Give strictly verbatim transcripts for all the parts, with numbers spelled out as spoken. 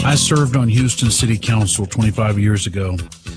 I served on Houston City Council twenty-five years ago.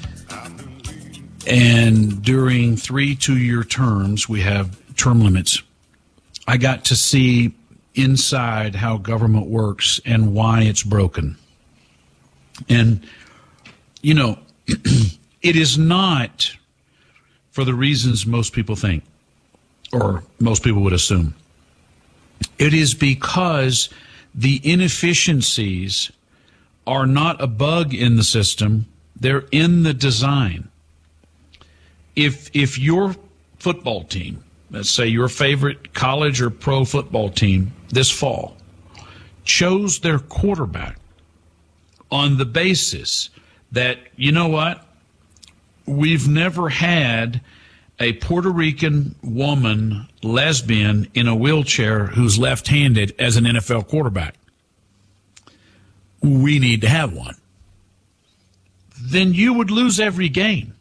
And during three two-year terms, we have term limits. I got to see inside how government works and why it's broken. And, you know, it is not for the reasons most people think or most people would assume. It is because the inefficiencies are not a bug in the system. They're in the design. If if your football team, let's say your favorite college or pro football team this fall, chose their quarterback on the basis that, you know what, we've never had a Puerto Rican woman lesbian in a wheelchair who's left-handed as an N F L quarterback. We need to have one. Then you would lose every game.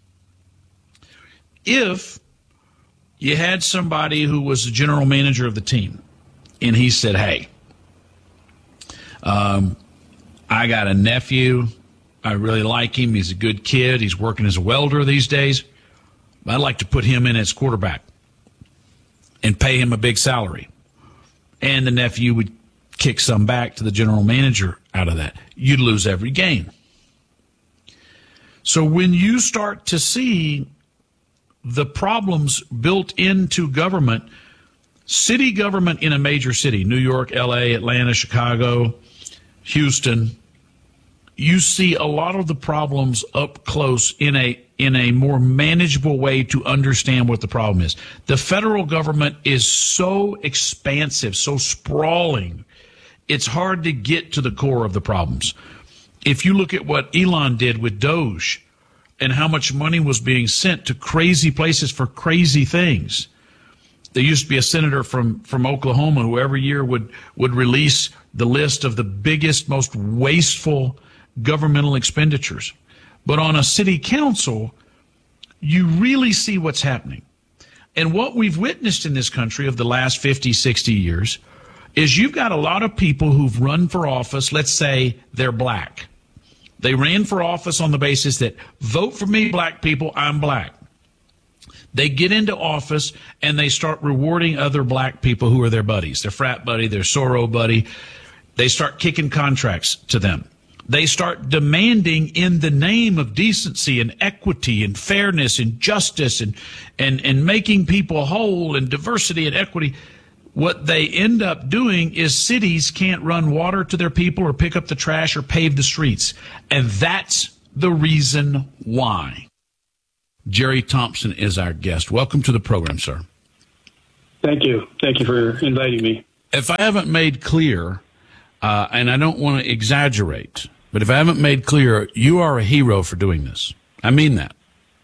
If you had somebody who was the general manager of the team and he said, hey, um, I got a nephew. I really like him. He's a good kid. He's working as a welder these days. I'd like to put him in as quarterback and pay him a big salary. And the nephew would kick some back to the general manager out of that. You'd lose every game. So when you start to see the problems built into government, city government in a major city, New York, L A, Atlanta, Chicago, Houston, you see a lot of the problems up close in a in a more manageable way to understand what the problem is. The federal government is so expansive, so sprawling, it's hard to get to the core of the problems. If you look at what Elon did with Doge and how much money was being sent to crazy places for crazy things. There used to be a senator from, from Oklahoma who every year would, would release the list of the biggest, most wasteful governmental expenditures. But on a city council, you really see what's happening. And what we've witnessed in this country of the last fifty, sixty years is you've got a lot of people who've run for office. Let's say they're black. They ran for office on the basis that vote for me, black people, I'm black. They get into office and they start rewarding other black people who are their buddies, their frat buddy, their Sorrow buddy. They start kicking contracts to them. They start demanding in the name of decency and equity and fairness and justice and, and, and making people whole and diversity and equity. What they end up doing is cities can't run water to their people or pick up the trash or pave the streets. And that's the reason why. Jerry Thompson is our guest. Welcome to the program, sir. Thank you. Thank you for inviting me. If I haven't made clear, uh, and I don't want to exaggerate, but if I haven't made clear, you are a hero for doing this. I mean that.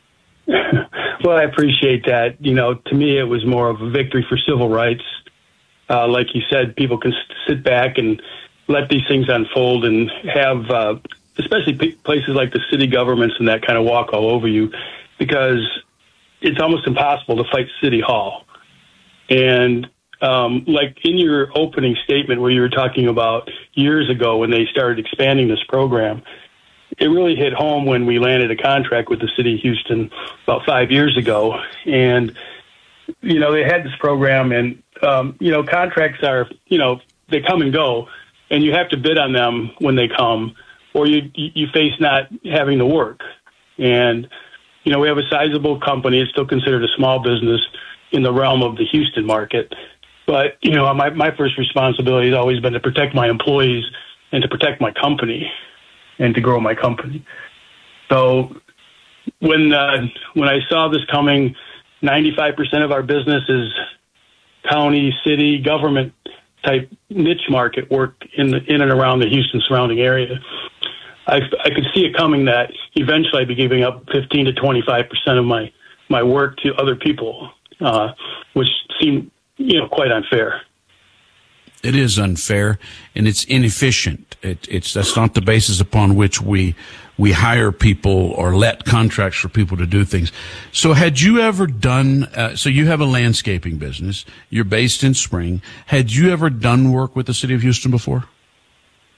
Well, I appreciate that. You know, to me, it was more of a victory for civil rights. Uh, like you said, people can sit back and let these things unfold and have, uh, especially p- places like the city governments and that kind of walk all over you, because it's almost impossible to fight City Hall. And um, like in your opening statement where you were talking about years ago when they started expanding this program, it really hit home when we landed a contract with the city of Houston about five years ago. And, you know, they had this program and, um, you know, contracts are, you know, they come and go and you have to bid on them when they come or you, you face not having the work. And, you know, we have a sizable company. It's still considered a small business in the realm of the Houston market. But, you know, my, my first responsibility has always been to protect my employees and to protect my company and to grow my company. So when uh, when I saw this coming, ninety-five percent of our business is county, city, government type niche market work in the, in and around the Houston surrounding area. I, I could see it coming that eventually I'd be giving up fifteen to twenty-five percent of my, my work to other people, uh, which seemed, you know, quite unfair. It is unfair and it's inefficient. It, it's that's not the basis upon which we we hire people or let contracts for people to do things. So, had you ever done? Uh, so, you have a landscaping business. You're based in Spring. Had you ever done work with the city of Houston before?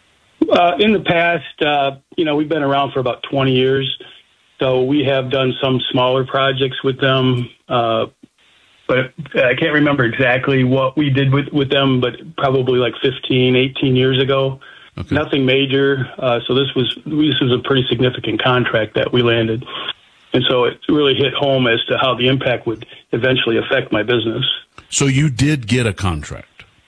Uh, in the past, uh, you know, we've been around for about twenty years, so we have done some smaller projects with them. Uh, but I can't remember exactly what we did with, with them, but probably like fifteen, eighteen years ago. Okay. Nothing major. Uh, so this was this was a pretty significant contract that we landed. And so it really hit home as to how the impact would eventually affect my business. So you did get a contract?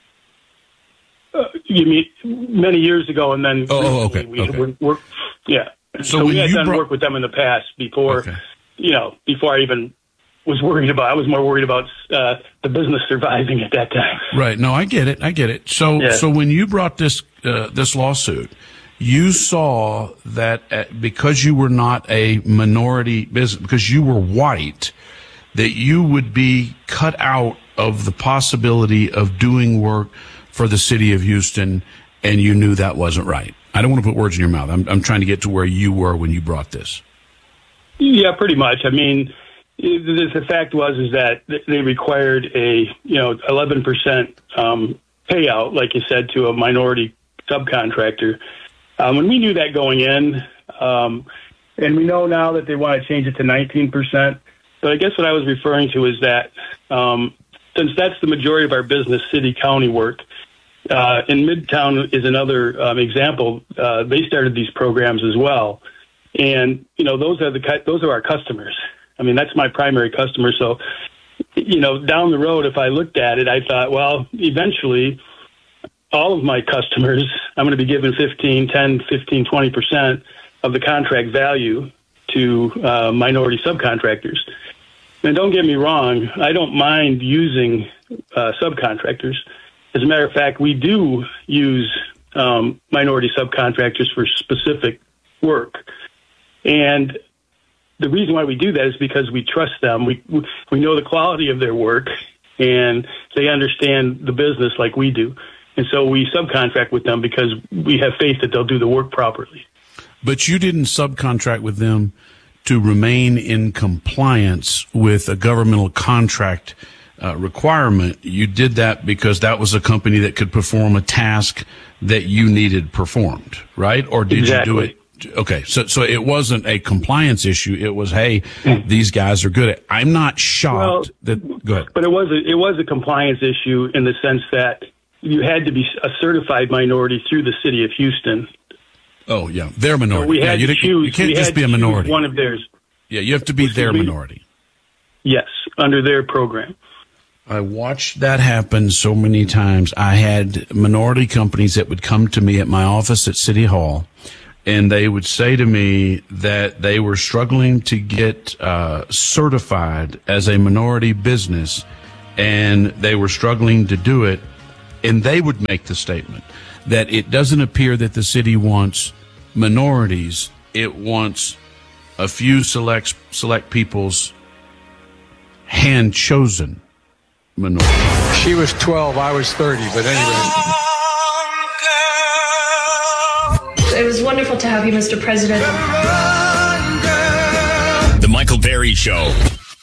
Uh, you mean many years ago, and then oh, okay, we okay. Work, work, yeah. So, so we had done brought... work with them in the past before, okay. you know, before I even was worried about. I was more worried about uh, the business surviving at that time. Right. No, I get it. I get it. So, yeah. so when you brought this uh, this lawsuit, you saw that uh, because you were not a minority business, because you were white, that you would be cut out of the possibility of doing work for the city of Houston, and you knew that wasn't right. I don't want to put words in your mouth. I'm, I'm trying to get to where you were when you brought this. Yeah, pretty much. I mean, the, the fact was is that they required a you know eleven percent um, payout, like you said, to a minority subcontractor. Um, and we knew that going in, um, and we know now that they want to change it to nineteen percent. But I guess what I was referring to is that um, since that's the majority of our business, city, county work, uh, in Midtown is another um, example. Uh, they started these programs as well. And, you know, those are the those are our customers. I mean, that's my primary customer. So, you know, down the road, if I looked at it, I thought, well, eventually all of my customers, I'm going to be giving fifteen, ten, fifteen, twenty percent of the contract value to uh, minority subcontractors. And don't get me wrong, I don't mind using uh, subcontractors. As a matter of fact, we do use um, minority subcontractors for specific work. And the reason why we do that is because we trust them. We we know the quality of their work, and they understand the business like we do. And so we subcontract with them because we have faith that they'll do the work properly. But you didn't subcontract with them to remain in compliance with a governmental contract uh, requirement. You did that because that was a company that could perform a task that you needed performed, right? Or did exactly. you do it? Okay, so so it wasn't a compliance issue. It was, hey, these guys are good at. I'm not shocked well, that. Go ahead. But it was a, it was a compliance issue in the sense that you had to be a certified minority through the city of Houston. Oh yeah, their minority. So we had yeah, to you, choose. You can't we just had be a minority. One of theirs. Yeah, you have to be their we, minority. Yes, under their program. I watched that happen so many times. I had minority companies that would come to me at my office at City Hall, and they would say to me that they were struggling to get uh, certified as a minority business, and they were struggling to do it. And they would make the statement that it doesn't appear that the city wants minorities. It wants a few select select people's hand-chosen minorities. She was twelve, I was thirty, but anyway. It was wonderful to have you, Mister President. The Michael Berry Show.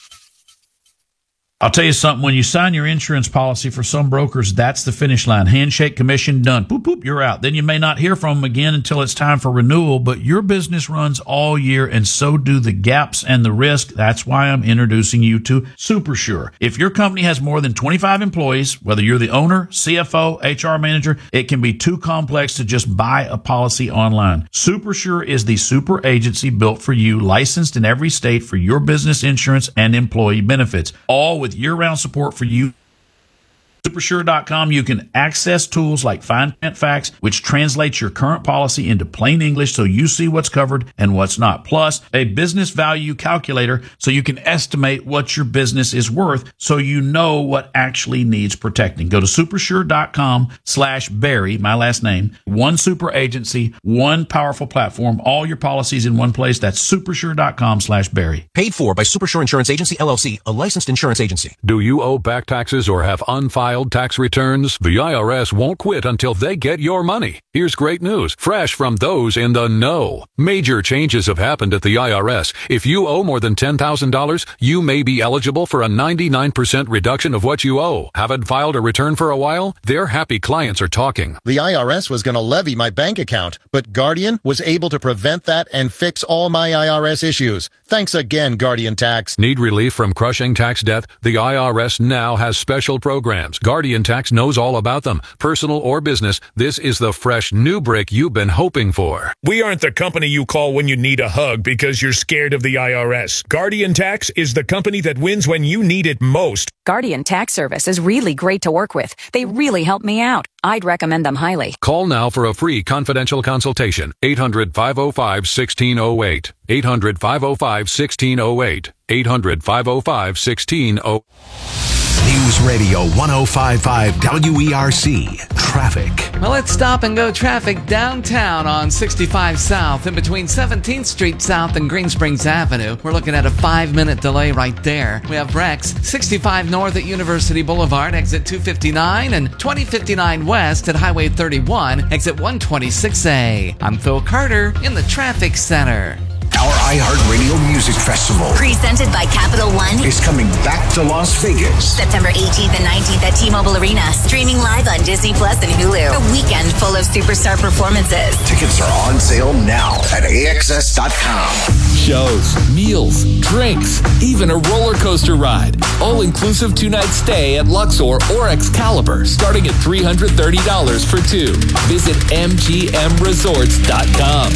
I'll tell you something. When you sign your insurance policy, for some brokers, that's the finish line. Handshake, commission, done. Boop, boop, you're out. Then you may not hear from them again until it's time for renewal, but your business runs all year, and so do the gaps and the risk. That's why I'm introducing you to SuperSure. If your company has more than twenty-five employees, whether you're the owner, C F O, H R manager, it can be too complex to just buy a policy online. SuperSure is the super agency built for you, licensed in every state for your business insurance and employee benefits, all with year-round support for you. Supersure dot com, you can access tools like Find Print Facts, which translates your current policy into plain English so you see what's covered and what's not. Plus, a business value calculator so you can estimate what your business is worth so you know what actually needs protecting. Go to Supersure dot com slash Barry, my last name. One super agency, one powerful platform, all your policies in one place. That's Supersure dot com slash Barry. Paid for by Supersure Insurance Agency, L L C, a licensed insurance agency. Do you owe back taxes or have unfiled filed tax returns? The I R S won't quit until they get your money. Here's great news, fresh from those in the know. Major changes have happened at the I R S. If you owe more than ten thousand dollars, you may be eligible for a ninety-nine percent reduction of what you owe. Haven't filed a return for a while? Their happy clients are talking. The I R S was going to levy my bank account, but Guardian was able to prevent that and fix all my I R S issues. Thanks again, Guardian Tax. Need relief from crushing tax debt? The I R S now has special programs. Guardian Tax knows all about them. Personal or business, this is the fresh new brick you've been hoping for. We aren't the company you call when you need a hug because you're scared of the I R S. Guardian Tax is the company that wins when you need it most. Guardian Tax Service is really great to work with. They really helped me out. I'd recommend them highly. Call now for a free confidential consultation. eight hundred, five oh five, one six oh eight. eight hundred, five oh five, one six oh eight. eight hundred, five oh five, one six oh eight. News Radio one oh five point five W E R C. Traffic. Well, let's stop and go traffic downtown on sixty-five South in between seventeenth Street South and Green Springs Avenue. We're looking at a five-minute delay right there. We have Brex, sixty-five North at University Boulevard, exit two fifty-nine, and twenty fifty-nine West at Highway thirty-one, exit one twenty-six A. I'm Phil Carter in the Traffic Center. Our iHeartRadio Music Festival, presented by Capital One, is coming back to Las Vegas. September eighteenth and nineteenth at T-Mobile Arena. Streaming live on Disney Plus and Hulu. A weekend full of superstar performances. Tickets are on sale now at A X S dot com. Shows, meals, drinks, even a roller coaster ride. All-inclusive two-night stay at Luxor or Excalibur, starting at three hundred thirty dollars for two. Visit M G M resorts dot com.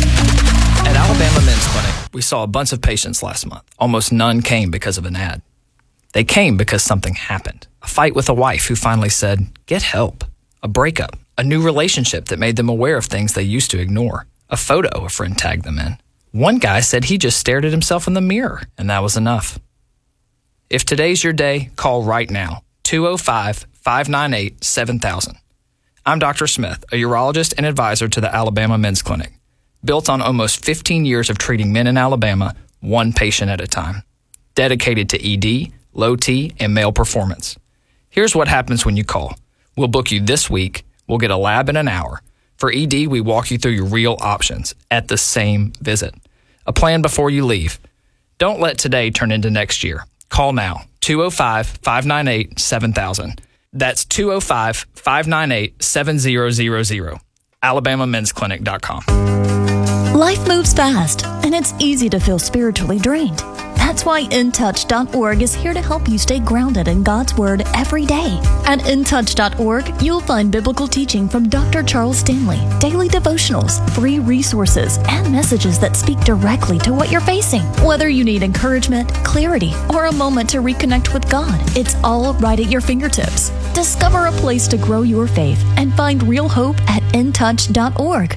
At Alabama Men's Clinic, we saw a bunch of patients last month. Almost none came because of an ad. They came because something happened. A fight with a wife who finally said, get help. A breakup. A new relationship that made them aware of things they used to ignore. A photo a friend tagged them in. One guy said he just stared at himself in the mirror, and that was enough. If today's your day, call right now. two oh five, five nine eight, seven thousand. I'm Doctor Smith, a urologist and advisor to the Alabama Men's Clinic. Built on almost fifteen years of treating men in Alabama, one patient at a time. Dedicated to E D, low T, and male performance. Here's what happens when you call. We'll book you this week. We'll get a lab in an hour. For E D, we walk you through your real options at the same visit. A plan before you leave. Don't let today turn into next year. Call now. two oh five, five nine eight, seven thousand. That's two oh five, five nine eight, seven thousand. alabama men's clinic dot com. Life moves fast, and it's easy to feel spiritually drained. That's why In Touch dot org is here to help you stay grounded in God's Word every day. At In Touch dot org, you'll find biblical teaching from Doctor Charles Stanley, daily devotionals, free resources, and messages that speak directly to what you're facing. Whether you need encouragement, clarity, or a moment to reconnect with God, it's all right at your fingertips. Discover a place to grow your faith and find real hope at In Touch dot org.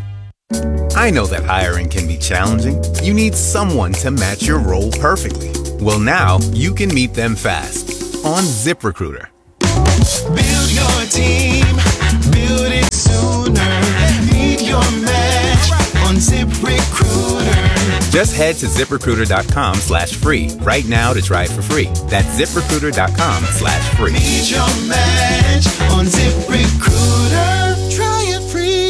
I know that hiring can be challenging. You need someone to match your role perfectly. Well, now you can meet them fast on ZipRecruiter. Build your team, build it sooner. Meet your match on ZipRecruiter. Just head to ZipRecruiter.com slash free right now to try it for free. That's ZipRecruiter.com slash free. Meet your match on ZipRecruiter. Try it free.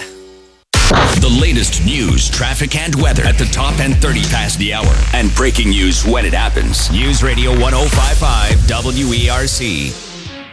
The latest news, traffic, and weather at the top and thirty past the hour. And breaking news when it happens. News Radio one oh five point five W E R C.